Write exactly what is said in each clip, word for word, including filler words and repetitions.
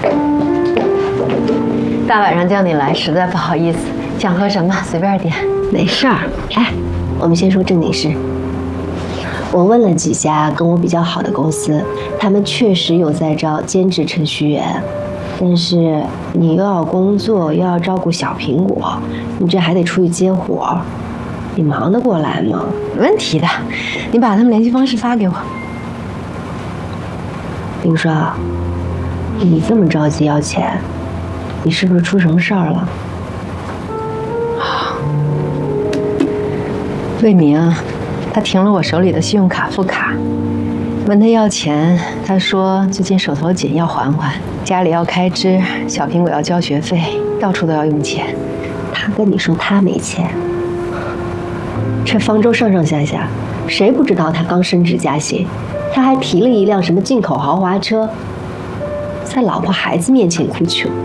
大晚上叫你来，实在不好意思。想喝什么随便点。 没事儿。哎，我们先说正经事。我问了几家跟我比较好的公司，他们确实有在招兼职程序员，但是你又要工作又要照顾小苹果，你这还得出去接活，你忙得过来吗？ 没问题的，你把他们联系方式发给我。 林少，你这么着急要钱，你是不是出什么事儿了？ 魏明，他停了我手里的信用卡副卡，问他要钱，他说最近手头紧，要还还，家里要开支，小苹果要交学费，到处都要用钱。 他跟你说他没钱，这方舟上上下下，谁不知道他刚升职加薪？他还提了一辆什么进口豪华车，在老婆孩子面前哭穷，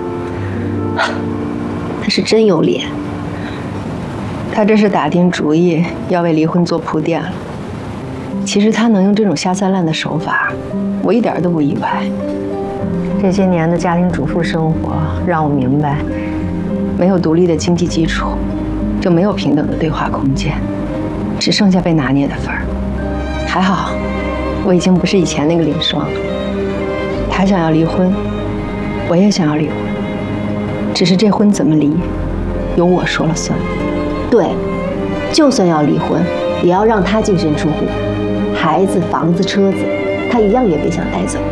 他是真有脸。 他这是打定主意要为离婚做铺垫了。其实他能用这种下三滥的手法，我一点都不意外。这些年的家庭主妇生活让我明白，没有独立的经济基础，就没有平等的对话空间，只剩下被拿捏的份儿。还好，我已经不是以前那个林双了。他想要离婚，我也想要离婚，只是这婚怎么离，由我说了算。 对，就算要离婚，也要让他净身出户，孩子、房子、车子，他一样也别想带走。